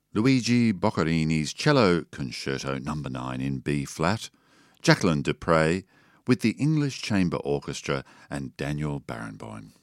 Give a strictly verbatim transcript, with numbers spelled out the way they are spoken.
Luigi Boccherini's Cello Concerto number nine in B-flat, Jacqueline Dupre with the English Chamber Orchestra and Daniel Barenboim.